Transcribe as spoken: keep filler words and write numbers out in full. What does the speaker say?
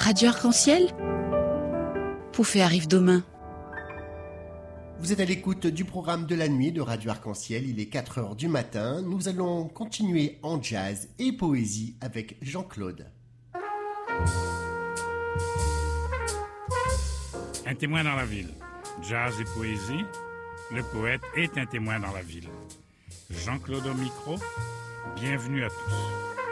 Radio Arc-en-Ciel? Poufé arrive demain. Vous êtes à l'écoute du programme de la nuit de Radio Arc-en-Ciel, il est quatre heures du matin. Nous allons continuer en jazz et poésie avec Jean-Claude. Un témoin dans la ville. Jazz et poésie, le poète est un témoin dans la ville. Jean-Claude au micro, bienvenue à tous.